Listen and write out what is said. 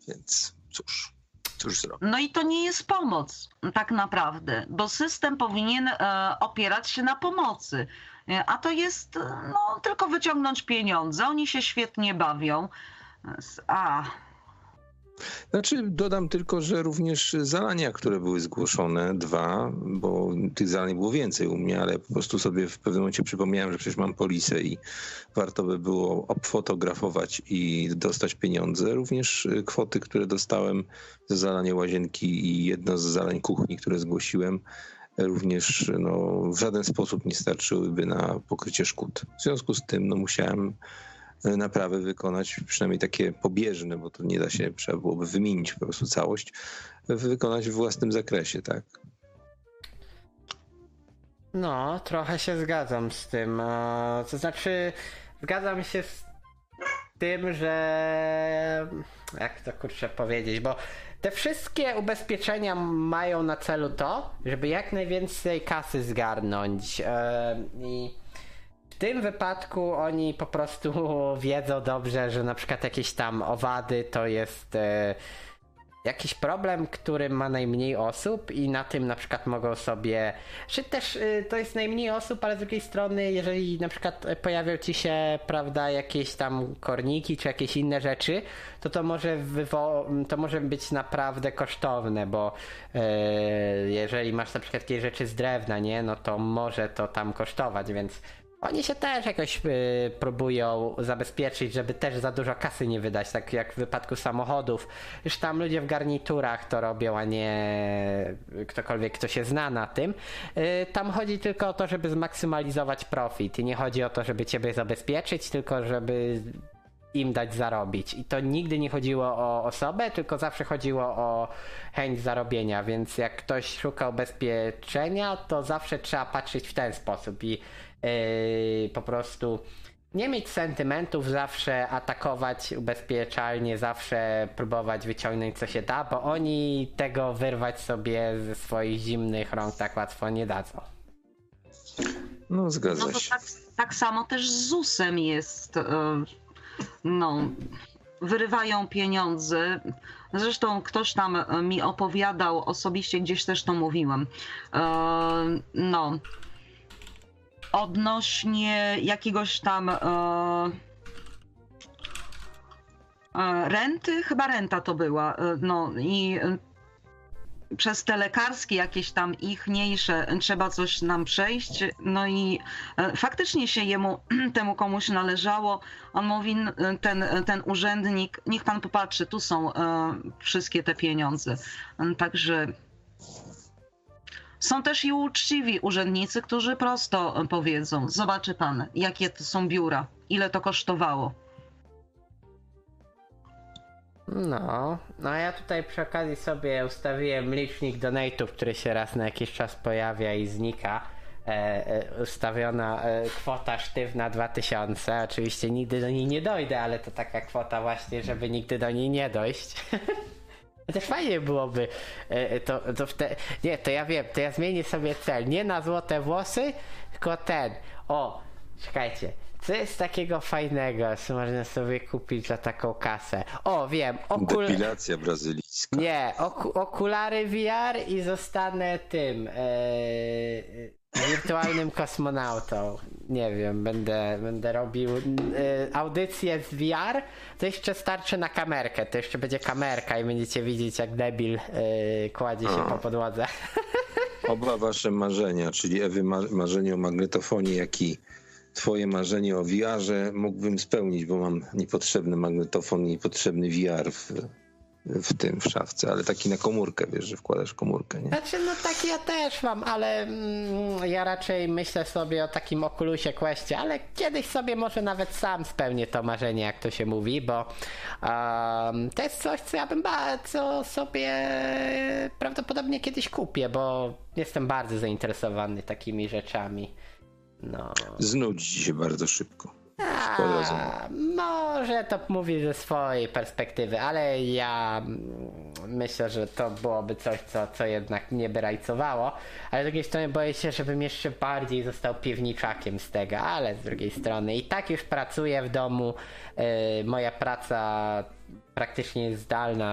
Więc cóż zrobić. No i to nie jest pomoc tak naprawdę, bo system powinien opierać się na pomocy, a to jest tylko wyciągnąć pieniądze. Oni się świetnie bawią. Znaczy dodam tylko, że również zalania, które były zgłoszone, 2, bo tych zalań było więcej u mnie, ale po prostu sobie w pewnym momencie przypomniałem, że przecież mam polisę i warto by było obfotografować i dostać pieniądze. Również kwoty, które dostałem za zalanie łazienki i jedno z zalań kuchni, które zgłosiłem, również w żaden sposób nie starczyłyby na pokrycie szkód. W związku z tym musiałem naprawy wykonać, przynajmniej takie pobieżne, bo to nie da się, trzeba byłoby wymienić po prostu całość, wykonać w własnym zakresie, tak? No, trochę się zgadzam z tym. To znaczy, zgadzam się z tym, że... Jak to powiedzieć, bo te wszystkie ubezpieczenia mają na celu to, żeby jak najwięcej kasy zgarnąć i w tym wypadku oni po prostu wiedzą dobrze, że na przykład jakieś tam owady to jest jakiś problem, który ma najmniej osób i na tym na przykład mogą sobie... Czy też to jest najmniej osób, ale z drugiej strony, jeżeli na przykład pojawią ci się, prawda, jakieś tam korniki czy jakieś inne rzeczy, to może być naprawdę kosztowne, bo jeżeli masz na przykład jakieś rzeczy z drewna, nie, no to może to tam kosztować, więc oni się też jakoś próbują zabezpieczyć, żeby też za dużo kasy nie wydać, tak jak w wypadku samochodów. Już tam ludzie w garniturach to robią, a nie ktokolwiek, kto się zna na tym. Tam chodzi tylko o to, żeby zmaksymalizować profit i nie chodzi o to, żeby ciebie zabezpieczyć, tylko żeby im dać zarobić. I to nigdy nie chodziło o osobę, tylko zawsze chodziło o chęć zarobienia, więc jak ktoś szuka ubezpieczenia, to zawsze trzeba patrzeć w ten sposób i po prostu nie mieć sentymentów, zawsze atakować ubezpieczalnie, zawsze próbować wyciągnąć co się da, bo oni tego wyrwać sobie ze swoich zimnych rąk tak łatwo nie dadzą. No zgadza się. Tak samo też z ZUS-em jest. Wyrywają pieniądze. Zresztą ktoś tam mi opowiadał, osobiście gdzieś też to mówiłam. Odnośnie jakiegoś tam renty, chyba renta to była, i przez te lekarskie jakieś tam ich mniejsze trzeba coś nam przejść, i faktycznie się temu komuś należało. On mówi, ten urzędnik, niech pan popatrzy, tu są wszystkie te pieniądze. Także są też i uczciwi urzędnicy, którzy prosto powiedzą, zobaczy pan, jakie to są biura, ile to kosztowało. No ja tutaj przy okazji sobie ustawiłem licznik donate'ów, który się raz na jakiś czas pojawia i znika. Ustawiona kwota sztywna 2000. Oczywiście nigdy do niej nie dojdę, ale to taka kwota właśnie, żeby nigdy do niej nie dojść. Też fajnie byłoby to ja wiem, to ja zmienię sobie cel, nie na złote włosy, tylko czekajcie, co jest takiego fajnego, co można sobie kupić za taką kasę? Wiem, depilacja brazylijska. Nie, okulary VR i zostanę tym wirtualnym kosmonautą. Nie wiem, będę robił audycję z VR, to jeszcze starczy na kamerkę, to jeszcze będzie kamerka i będziecie widzieć, jak debil kładzie się po podłodze. Oba wasze marzenia, czyli Ewy marzenie o magnetofonie, jak i twoje marzenie o VR-ze mógłbym spełnić, bo mam niepotrzebny magnetofon i niepotrzebny VR w szafce, ale taki na komórkę, wiesz, że wkładasz komórkę, nie? Znaczy, taki ja też mam, ale ja raczej myślę sobie o takim Oculusie Questie, ale kiedyś sobie może nawet sam spełnię to marzenie, jak to się mówi, bo to jest coś, co ja bym co sobie prawdopodobnie kiedyś kupię, bo jestem bardzo zainteresowany takimi rzeczami. Znudzi ci się bardzo szybko. Może to mówi ze swojej perspektywy, ale ja myślę, że to byłoby coś, co jednak mnie by rajcowało, ale z drugiej strony boję się, żebym jeszcze bardziej został piwniczakiem z tego, ale z drugiej strony i tak już pracuję w domu, moja praca praktycznie jest zdalna,